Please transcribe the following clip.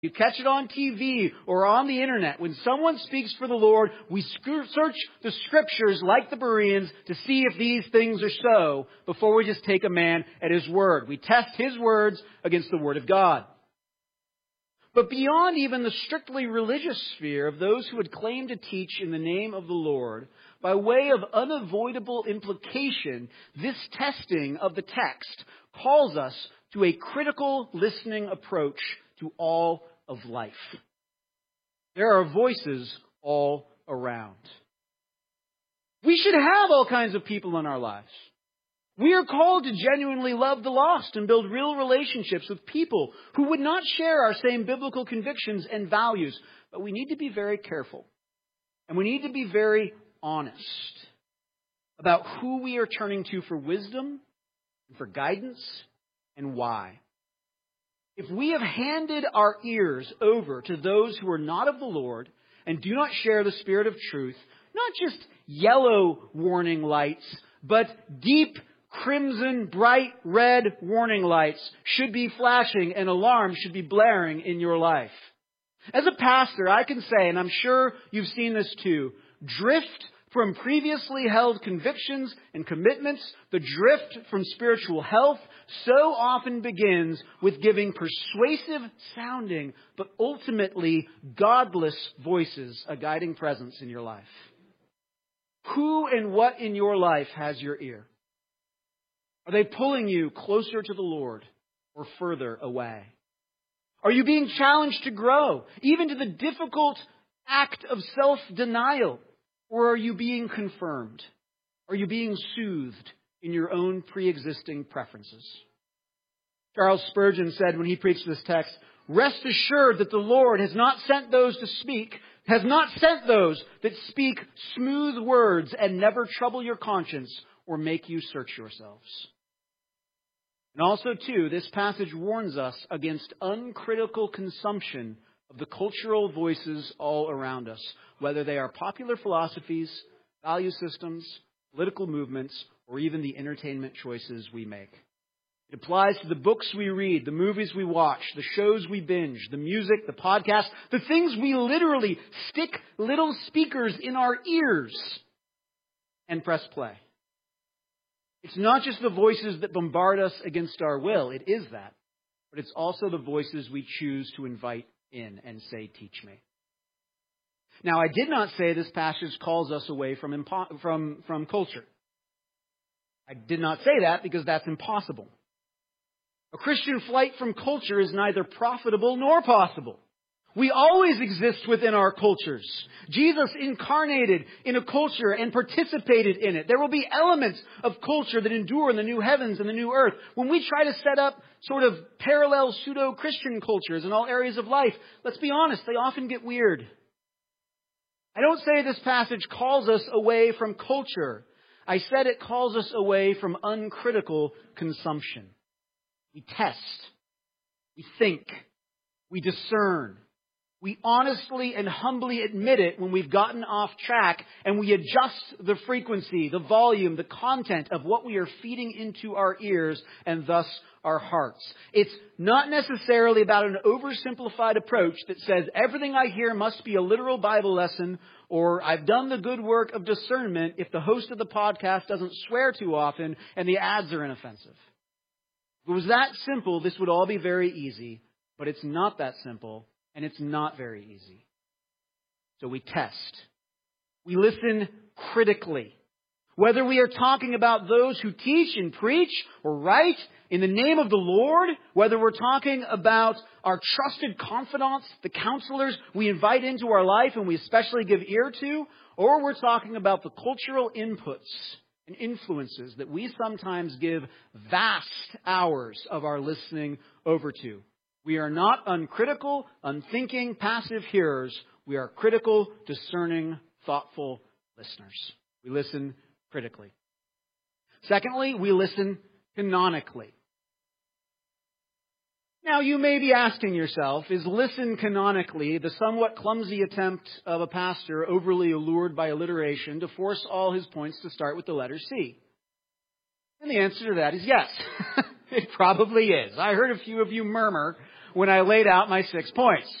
You catch it on TV or on the internet. When someone speaks for the Lord, we search the Scriptures like the Bereans to see if these things are so before we just take a man at his word. We test his words against the Word of God. But beyond even the strictly religious sphere of those who would claim to teach in the name of the Lord, by way of unavoidable implication, this testing of the text calls us to a critical listening approach to all of life. There are voices all around. We should have all kinds of people in our lives. We are called to genuinely love the lost and build real relationships with people who would not share our same biblical convictions and values. But we need to be very careful. And we need to be very honest about who we are turning to for wisdom and for guidance and why. If we have handed our ears over to those who are not of the Lord and do not share the Spirit of truth, not just yellow warning lights, but deep crimson, bright red warning lights should be flashing and alarms should be blaring in your life. As a pastor, I can say, and I'm sure you've seen this too, drift from previously held convictions and commitments, the drift from spiritual health, so often begins with giving persuasive sounding, but ultimately godless voices a guiding presence in your life. Who and what in your life has your ear? Are they pulling you closer to the Lord or further away? Are you being challenged to grow, even to the difficult act of self-denial? Or are you being confirmed? Are you being soothed in your own pre-existing preferences? Charles Spurgeon said when he preached this text, "Rest assured that the Lord has not sent those that speak smooth words and never trouble your conscience or make you search yourselves." And also, too, this passage warns us against uncritical consumption of the cultural voices all around us, whether they are popular philosophies, value systems, political movements, or even the entertainment choices we make. It applies to the books we read, the movies we watch, the shows we binge, the music, the podcasts, the things we literally stick little speakers in our ears and press play. It's not just the voices that bombard us against our will. It is that. But it's also the voices we choose to invite in and say, "Teach me." Now, I did not say this passage calls us away from culture. I did not say that because that's impossible. A Christian flight from culture is neither profitable nor possible. We always exist within our cultures. Jesus incarnated in a culture and participated in it. There will be elements of culture that endure in the new heavens and the new earth. When we try to set up sort of parallel pseudo-Christian cultures in all areas of life, let's be honest, they often get weird. I don't say this passage calls us away from culture. I said it calls us away from uncritical consumption. We test. We think. We discern. We honestly and humbly admit it when we've gotten off track, and we adjust the frequency, the volume, the content of what we are feeding into our ears and thus our hearts. It's not necessarily about an oversimplified approach that says everything I hear must be a literal Bible lesson, or I've done the good work of discernment if the host of the podcast doesn't swear too often and the ads are inoffensive. If it was that simple, this would all be very easy, but it's not that simple. And it's not very easy. So we test. We listen critically. Whether we are talking about those who teach and preach or write in the name of the Lord, whether we're talking about our trusted confidants, the counselors we invite into our life and we especially give ear to, or we're talking about the cultural inputs and influences that we sometimes give vast hours of our listening over to. We are not uncritical, unthinking, passive hearers. We are critical, discerning, thoughtful listeners. We listen critically. Secondly, we listen canonically. Now, you may be asking yourself, is listen canonically the somewhat clumsy attempt of a pastor overly allured by alliteration to force all his points to start with the letter C? And the answer to that is yes. It probably is. I heard a few of you murmur when I laid out my 6 points.